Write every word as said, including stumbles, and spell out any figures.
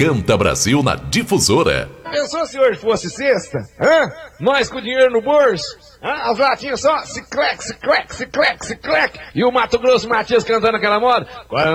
Canta Brasil na Difusora. Pensou se hoje fosse sexta? Hã? Nós com dinheiro no bolso? Hã? As latinhas só, se clec, se clec, se clec, se clec. E o Mato Grosso Matias cantando aquela moda.